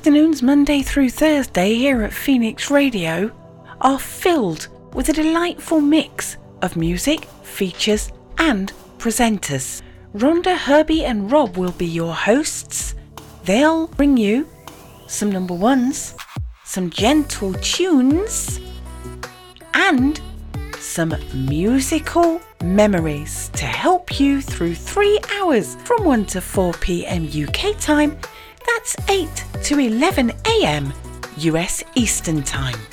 afternoons Monday through Thursday here at Phoenix Radio are filled with a delightful mix of music, features and presenters. Rhonda, Herbie and Rob will be your hosts. They'll bring you some number ones, some gentle tunes and some musical memories to help you through 3 hours from 1 to 4 p.m. UK time. That's 8 to 11 a.m. US Eastern Time.